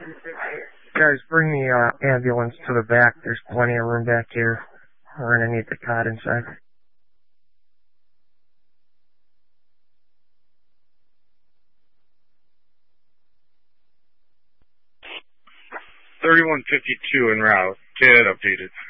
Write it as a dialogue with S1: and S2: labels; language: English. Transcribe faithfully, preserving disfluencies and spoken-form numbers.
S1: Guys, bring the uh, ambulance to the back. There's plenty of room back here. We're gonna need the cot inside.
S2: thirty-one fifty-two en route. Get updated.